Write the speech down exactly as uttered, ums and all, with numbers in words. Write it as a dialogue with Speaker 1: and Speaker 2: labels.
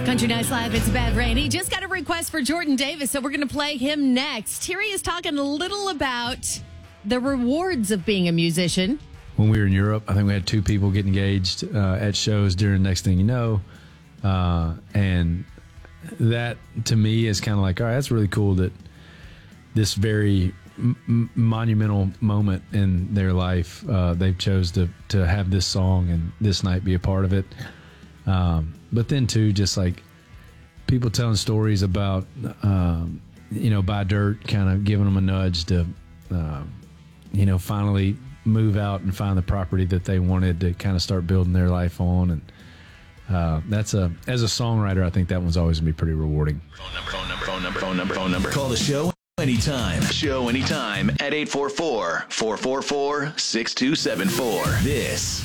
Speaker 1: Country Nights Live, it's Bad Rain. He just got a request for Jordan Davis, so we're going to play him next. Terry is talking a little about the rewards of being a musician.
Speaker 2: When we were in Europe, I think we had two people get engaged uh, at shows during Next Thing You Know. Uh, and that, to me, is kind of like, all right, that's really cool that this very m- monumental moment in their life, uh, they've chose to, to have this song and this night be a part of it. Um, but then, too, just like people telling stories about, um, you know, Buy Dirt, kind of giving them a nudge to, uh, you know, finally move out and find the property that they wanted to kind of start building their life on. And uh, that's a, as a songwriter, I think that one's always going to be pretty rewarding.
Speaker 3: Phone number, phone number, phone number, phone number, phone number. Call the show anytime. Show anytime at eight four four, four four four, six two seven four. This